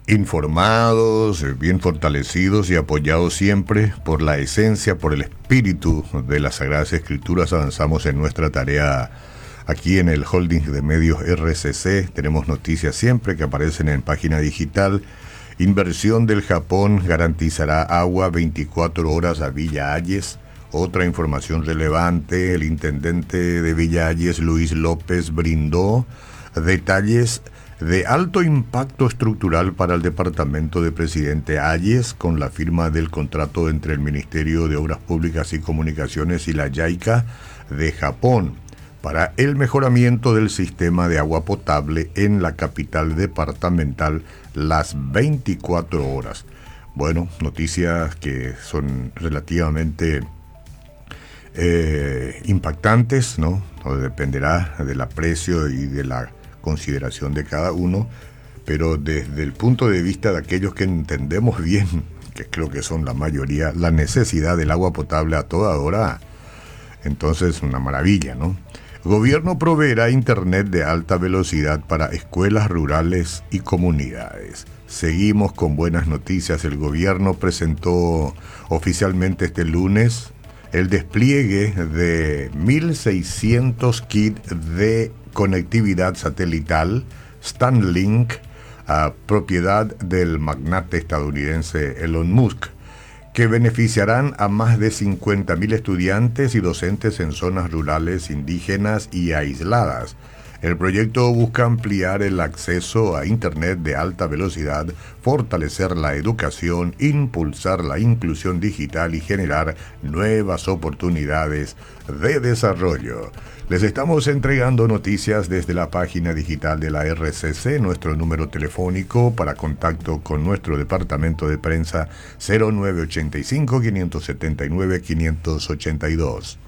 informados, bien fortalecidos y apoyados siempre por la esencia, por el espíritu de las Sagradas Escrituras, avanzamos en nuestra tarea aquí en el holding de medios RCC. Tenemos noticias siempre que aparecen en página digital. Inversión del Japón garantizará agua 24 horas a Villa Ayes. Otra información relevante, el intendente de Villa Ayes, Luis López, brindó detalles de alto impacto estructural para el departamento de Presidente Ayes con la firma del contrato entre el Ministerio de Obras Públicas y Comunicaciones y la JICA de Japón para el mejoramiento del sistema de agua potable en la capital departamental las 24 horas. Bueno, noticias que son relativamente impactantes, ¿no? Todo dependerá del aprecio y de la consideración de cada uno, pero desde el punto de vista de aquellos que entendemos bien, que creo que son la mayoría, la necesidad del agua potable a toda hora, entonces una maravilla, ¿no? Gobierno proveerá internet de alta velocidad para escuelas rurales y comunidades. Seguimos con buenas noticias. El gobierno presentó oficialmente este lunes el despliegue de 1.600 kits de conectividad satelital Starlink, propiedad del magnate estadounidense Elon Musk, que beneficiarán a más de 50.000 estudiantes y docentes en zonas rurales, indígenas y aisladas. El proyecto busca ampliar el acceso a Internet de alta velocidad, fortalecer la educación, impulsar la inclusión digital y generar nuevas oportunidades de desarrollo. Les estamos entregando noticias desde la página digital de la RCC, nuestro número telefónico para contacto con nuestro departamento de prensa 0985-579-582.